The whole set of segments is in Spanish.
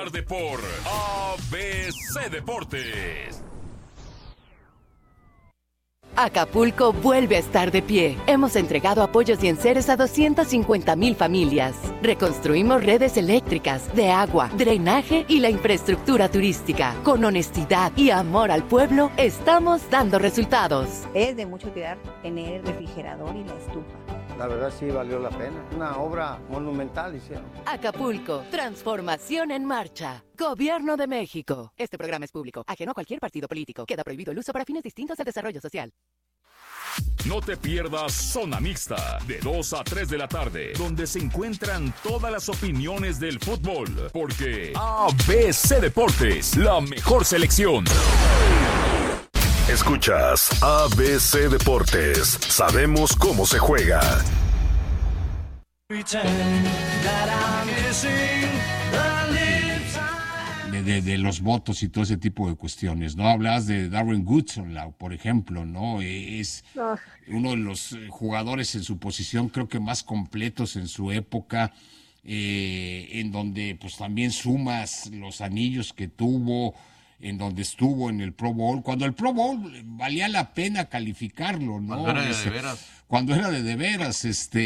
Tarde por ABC Deportes. Acapulco vuelve a estar de pie. Hemos entregado apoyos y enseres a 250,000 familias. Reconstruimos redes eléctricas, de agua, drenaje y la infraestructura turística. Con honestidad y amor al pueblo, estamos dando resultados. Es de mucho cuidar tener el refrigerador y la estufa. La verdad sí valió la pena. Una obra monumental hicieron. Acapulco, transformación en marcha. Gobierno de México. Este programa es público, ajeno a cualquier partido político. Queda prohibido el uso para fines distintos del desarrollo social. No te pierdas Zona Mixta, de 2 a 3 de la tarde, donde se encuentran todas las opiniones del fútbol, porque ABC Deportes, la mejor selección. Escuchas ABC Deportes. Sabemos cómo se juega. De los votos y todo ese tipo de cuestiones, ¿no? Hablas de Darren Woodson, por ejemplo, ¿no? Es uno de los jugadores en su posición, creo que más completos en su época, en donde pues también sumas los anillos que tuvo, en donde estuvo en el Pro Bowl, cuando el Pro Bowl valía la pena calificarlo, ¿no? Cuando era de veras. Cuando era de veras,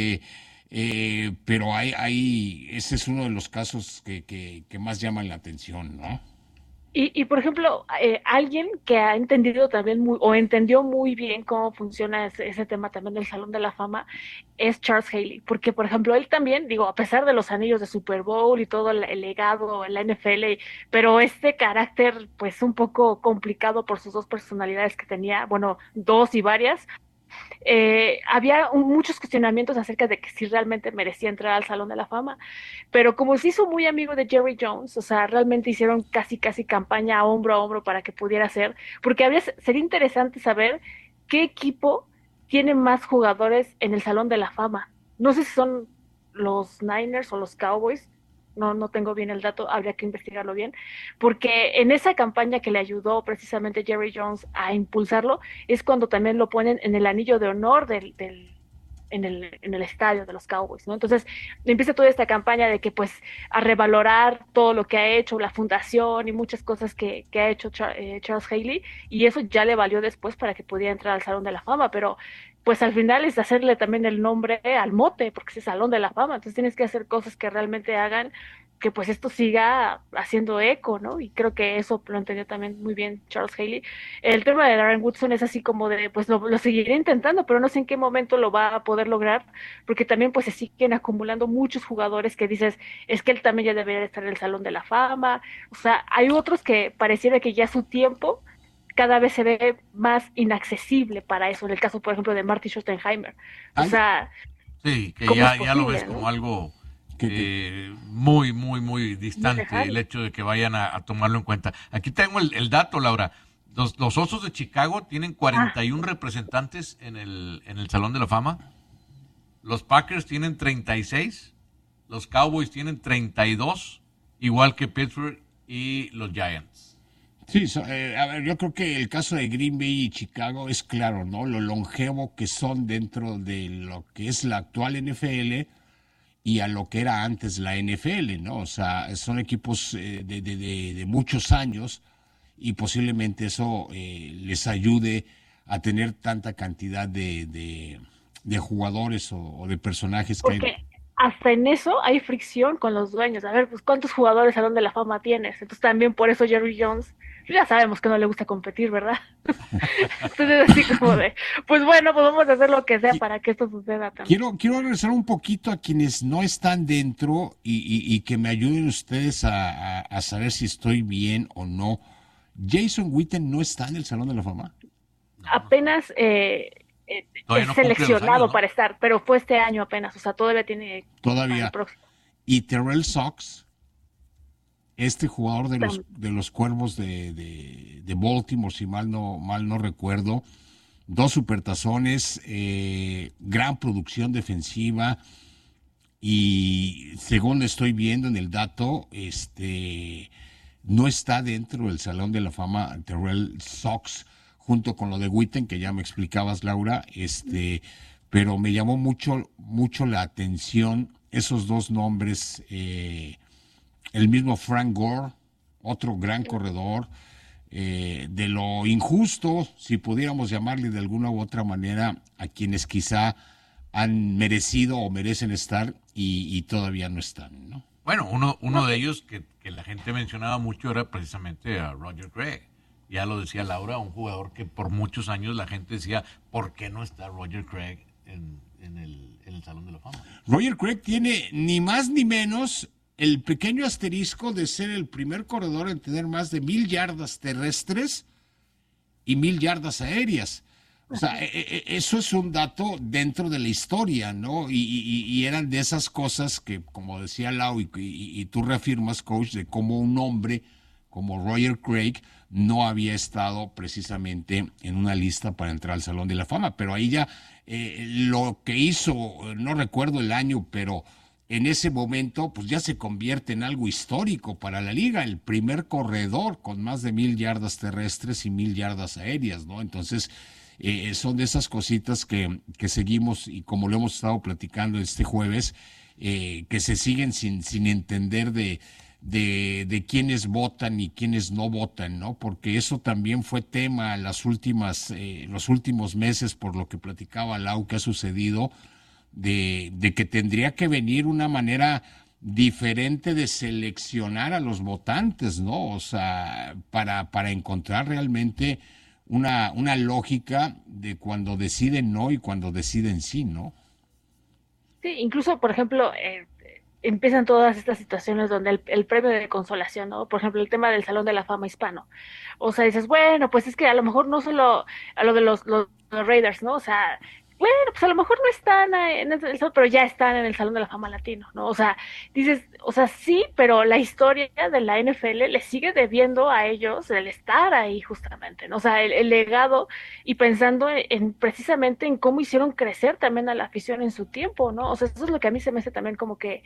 pero ese es uno de los casos que más llaman la atención, ¿no? Y por ejemplo, alguien que ha entendido también entendió muy bien cómo funciona ese tema también del Salón de la Fama es Charles Haley, porque por ejemplo él también, digo, a pesar de los anillos de Super Bowl y todo el legado en la NFL, pero este carácter pues un poco complicado por sus dos personalidades que tenía, bueno, dos y varias, había muchos cuestionamientos acerca de que si realmente merecía entrar al Salón de la Fama, pero como se hizo muy amigo de Jerry Jones, o sea, realmente hicieron casi campaña hombro a hombro para que pudiera ser, porque sería interesante saber qué equipo tiene más jugadores en el Salón de la Fama. No sé si son los Niners o los Cowboys, no tengo bien el dato, habría que investigarlo bien, porque en esa campaña que le ayudó precisamente Jerry Jones a impulsarlo, es cuando también lo ponen en el anillo de honor en el estadio de los Cowboys, ¿no? Entonces empieza toda esta campaña de que pues a revalorar todo lo que ha hecho la fundación y muchas cosas que ha hecho Charles Haley, y eso ya le valió después para que pudiera entrar al Salón de la Fama, pero pues al final es hacerle también el nombre al mote, porque es el Salón de la Fama, entonces tienes que hacer cosas que realmente hagan que pues esto siga haciendo eco, ¿no? Y creo que eso lo entendió también muy bien Charles Haley. El tema de Darren Woodson es así como de, pues lo seguiré intentando, pero no sé en qué momento lo va a poder lograr, porque también pues se siguen acumulando muchos jugadores que dices, es que él también ya debería estar en el Salón de la Fama, o sea, hay otros que pareciera que ya su tiempo cada vez se ve más inaccesible para eso, en el caso, por ejemplo, de Marty Schottenheimer. O sea... Sí, que ya lo ves, ¿no?, como algo muy, muy, muy distante, el hecho de que vayan a tomarlo en cuenta. Aquí tengo el dato, Laura. Los Osos de Chicago tienen 41 representantes en el Salón de la Fama. Los Packers tienen 36. Los Cowboys tienen 32, igual que Pittsburgh y los Giants. Sí, a ver, yo creo que el caso de Green Bay y Chicago es claro, ¿no? Lo longevo que son dentro de lo que es la actual NFL y a lo que era antes la NFL, ¿no? O sea, son equipos de muchos años y posiblemente eso les ayude a tener tanta cantidad de jugadores o de personajes que hay. Hasta en eso hay fricción con los dueños. A ver, pues ¿cuántos jugadores Salón de la Fama tienes? Entonces también por eso Jerry Jones, ya sabemos que no le gusta competir, ¿verdad? Entonces así como de, pues bueno, pues vamos a hacer lo que sea para que esto suceda también. Quiero regresar un poquito a quienes no están dentro y que me ayuden ustedes a saber si estoy bien o no. ¿Jason Witten no está en el Salón de la Fama? Apenas... es seleccionado años, ¿no?, para estar, pero fue este año apenas, o sea, todavía tiene... Todavía. Y Terrell Sox, este jugador de los Cuervos de Baltimore, si mal no recuerdo, 2 supertazones, gran producción defensiva, y según estoy viendo en el dato, no está dentro del Salón de la Fama Terrell Sox, junto con lo de Witten, que ya me explicabas, Laura, pero me llamó mucho la atención esos dos nombres el mismo Frank Gore, otro gran corredor, de lo injusto, si pudiéramos llamarle de alguna u otra manera, a quienes quizá han merecido o merecen estar y todavía no están, ¿no? Bueno, uno de ellos que la gente mencionaba mucho era precisamente a Roger Craig. Ya lo decía Laura, un jugador que por muchos años la gente decía, ¿por qué no está Roger Craig en el Salón de la Fama? Roger Craig tiene ni más ni menos el pequeño asterisco de ser el primer corredor en tener más de 1,000 yardas terrestres y 1,000 yardas aéreas. O sea, eso es un dato dentro de la historia, ¿no? Y eran de esas cosas que, como decía Lau, y tú reafirmas, coach, de cómo un hombre como Roger Craig no había estado precisamente en una lista para entrar al Salón de la Fama. Pero ahí ya lo que hizo, no recuerdo el año, pero en ese momento pues ya se convierte en algo histórico para la liga, el primer corredor con más de 1,000 yardas terrestres y 1,000 yardas aéreas, ¿no? Entonces son de esas cositas que seguimos, y como lo hemos estado platicando este jueves, que se siguen sin entender de quiénes votan y quiénes no votan, ¿no? Porque eso también fue tema los últimos meses, por lo que platicaba Lau, que ha sucedido, de que tendría que venir una manera diferente de seleccionar a los votantes, ¿no? O sea, para encontrar realmente una lógica de cuando deciden no y cuando deciden sí, ¿no? Sí, incluso, por ejemplo, empiezan todas estas situaciones donde el premio de consolación, ¿no? Por ejemplo, el tema del Salón de la Fama hispano. O sea, dices, bueno, pues es que a lo mejor no solo a lo de los Raiders, ¿no? O sea, bueno, pues a lo mejor no están en el salón, pero ya están en el Salón de la Fama latino, ¿no? O sea, dices, o sea, sí, pero la historia de la NFL le sigue debiendo a ellos el estar ahí justamente, ¿no? O sea, el legado, y pensando precisamente en cómo hicieron crecer también a la afición en su tiempo, ¿no? O sea, eso es lo que a mí se me hace también como que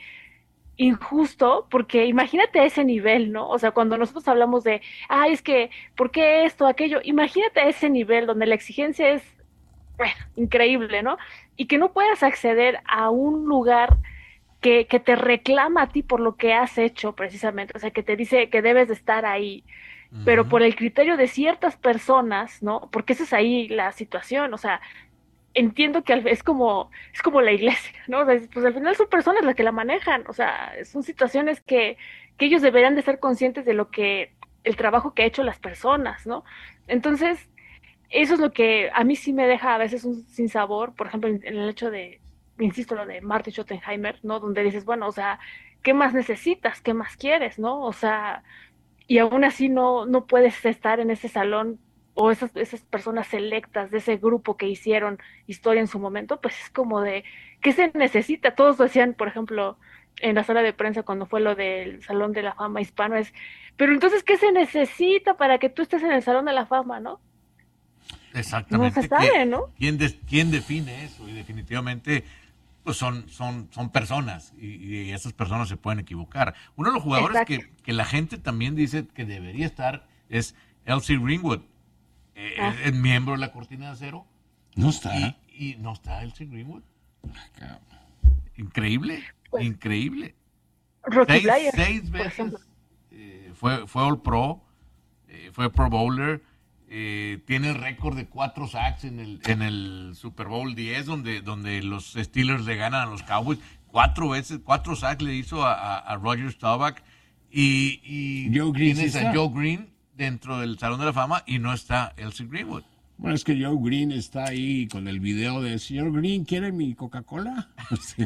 injusto, porque imagínate a ese nivel, ¿no? O sea, cuando nosotros hablamos de, ay, es que, ¿por qué esto, aquello? Imagínate a ese nivel donde la exigencia es, bueno, increíble, ¿no? Y que no puedas acceder a un lugar que te reclama a ti por lo que has hecho, precisamente, o sea, que te dice que debes de estar ahí, pero por el criterio de ciertas personas, ¿no? Porque esa es ahí la situación, o sea, entiendo que es como la iglesia, ¿no? O sea, pues al final son personas las que la manejan, o sea, son situaciones que ellos deberían de ser conscientes de el trabajo que ha hecho las personas, ¿no? Entonces, eso es lo que a mí sí me deja a veces un sinsabor, por ejemplo, en el hecho de, insisto, lo de Marty Schottenheimer, ¿no? Donde dices, bueno, o sea, ¿qué más necesitas? ¿Qué más quieres? ¿No? O sea, y aún así no puedes estar en ese salón, o esas personas selectas de ese grupo que hicieron historia en su momento, pues es como de, ¿qué se necesita? Todos decían, por ejemplo, en la sala de prensa cuando fue lo del Salón de la Fama hispano, pero entonces, ¿qué se necesita para que tú estés en el Salón de la Fama, no? Exactamente. No se sabe, ¿no? ¿Quién define eso? Y definitivamente pues son personas, y esas personas se pueden equivocar. Uno de los jugadores que la gente también dice que debería estar es Elsie Greenwood. Es miembro de la Cortina de Acero. No está. Y no está Elsie Greenwood. Increíble, pues, increíble. Rocky Seis veces fue All Pro, fue Pro Bowler. Tiene el récord de 4 sacks en el Super Bowl 10, donde los Steelers le ganan a los Cowboys. 4 sacks le hizo a Roger Staubach. Y tienes a Joe Green dentro del Salón de la Fama y no está Elsie Greenwood. Bueno, es que Joe Green está ahí con el video de señor Green, ¿quiere mi Coca-Cola? Sí.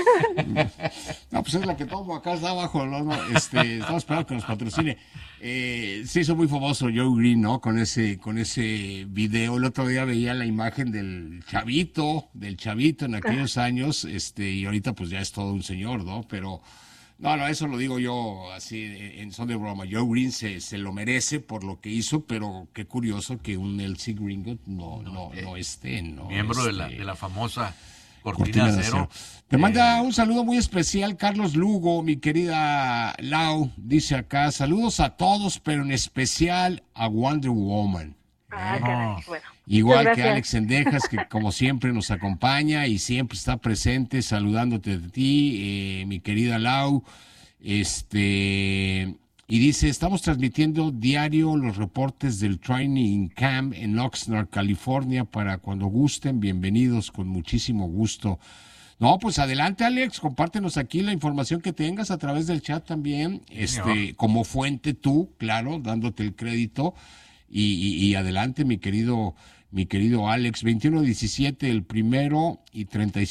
No, pues es la que tomo, acá está abajo, ¿no? Estamos esperando que nos patrocine. Se hizo muy famoso Joe Green, ¿no? Con ese video. El otro día veía la imagen del chavito en aquellos años, y ahorita pues ya es todo un señor, ¿no? Pero no, eso lo digo yo así en son de broma. Joe Green se lo merece por lo que hizo, pero qué curioso que un Elsie Greenwood no esté, ¿no? Miembro de la famosa Cortina de Acero. Te manda un saludo muy especial Carlos Lugo, mi querida Lau, dice acá, saludos a todos, pero en especial a Wonder Woman. Caray, bueno. Igual que Alex Sendejas, que como siempre nos acompaña y siempre está presente saludándote de ti, mi querida Lau. Y dice, estamos transmitiendo diario los reportes del Training Camp en Oxnard, California, para cuando gusten, bienvenidos, con muchísimo gusto. No, pues adelante, Alex, compártenos aquí la información que tengas a través del chat también, como fuente tú, claro, dándote el crédito, y adelante, mi querido Alex. 21-17 el primero y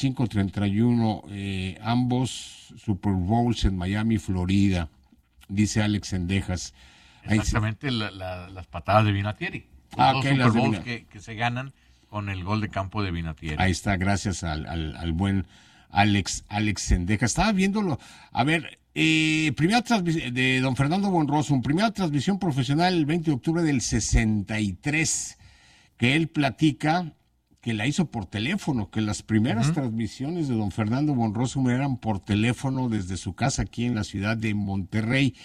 35-31 ambos Super Bowls en Miami, Florida, dice Alex Sendejas. Exactamente, las patadas de Vinatieri. Los Super Bowls que se ganan con el gol de campo de Vinatieri. Ahí está, gracias al buen Alex Sendejas. Estaba viéndolo. A ver, primera transmisión de don Fernando von Rossum, primera transmisión profesional el 20 de octubre del 63, que él platica que la hizo por teléfono, que las primeras transmisiones de don Fernando von Rossum eran por teléfono desde su casa aquí en la ciudad de Monterrey.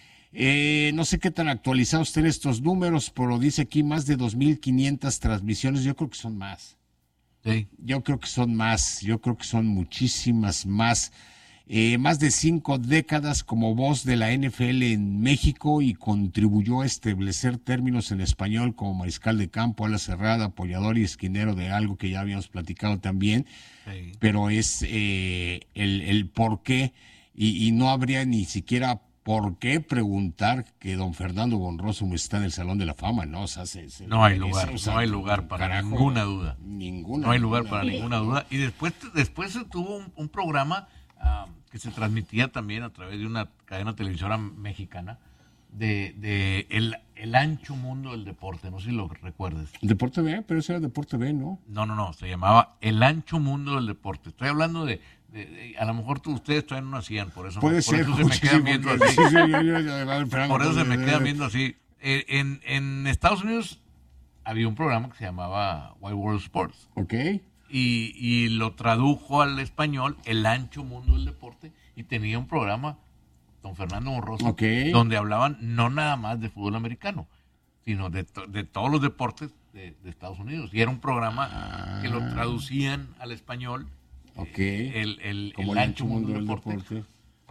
No sé qué tan actualizados estén estos números, pero dice aquí más de 2,500 transmisiones. Yo creo que son más. Sí. Yo creo que son más. Yo creo que son muchísimas más. Más de 5 décadas como voz de la NFL en México, y contribuyó a establecer términos en español como mariscal de campo, ala cerrada, apoyador y esquinero, de algo que ya habíamos platicado también. Sí. Pero es el por qué, y no habría ni siquiera ¿por qué preguntar que don Fernando von Rossum está en el Salón de la Fama? No, o sea, no hay lugar para ninguna duda. No hay lugar para ninguna duda. Y después se tuvo un programa que se transmitía también a través de una cadena televisora mexicana de el ancho mundo del deporte. No sé si lo recuerdes. Deporte B, pero ese era Deporte B, ¿no? No, se llamaba El ancho mundo del deporte. Estoy hablando de a lo mejor ustedes todavía no nacían, por eso se me quedan viendo así. Por eso se me quedan viendo así. En Estados Unidos había un programa que se llamaba Wide World Sports. Ok. Y lo tradujo al español, El ancho mundo del deporte, y tenía un programa, don Fernando von Rossum, donde hablaban no nada más de fútbol americano, sino de todos los deportes de Estados Unidos. Y era un programa que lo traducían al español. El ancho mundo del deporte.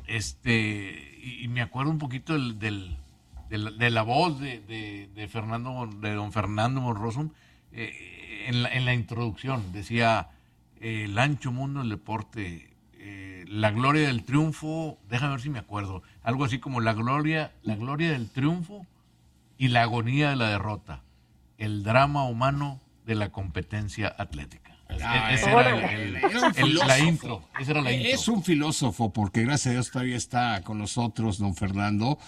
Y me acuerdo un poquito de la voz de don Fernando von Rossum en la introducción. Decía, el ancho mundo del deporte, la gloria del triunfo, déjame ver si me acuerdo, algo así como la gloria del triunfo y la agonía de la derrota, el drama humano de la competencia atlética. Esa era la intro. Es un filósofo, porque gracias a Dios todavía está con nosotros don Fernando.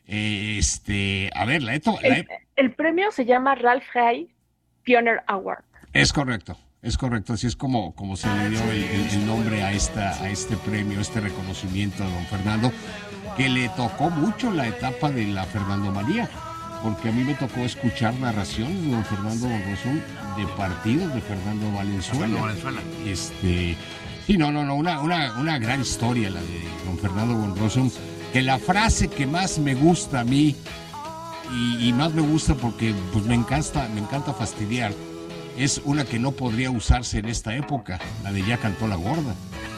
A ver, el premio se llama Ralph Hay Pioneer Award. Es correcto, así es como se le dio el nombre a este premio, este reconocimiento a don Fernando, que le tocó mucho la etapa de la Fernando María, porque a mí me tocó escuchar narraciones de don Fernando von Rossum de partidos de Fernando Valenzuela. Sí, una gran historia la de don Fernando von Rossum, que la frase que más me gusta a mí, y más me gusta porque pues me encanta fastidiar, es una que no podría usarse en esta época, la de ya cantó la gorda.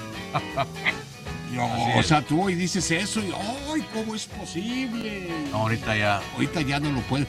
O sea, tú hoy dices eso y ¡ay, cómo es posible! No, ahorita ya no lo puedes.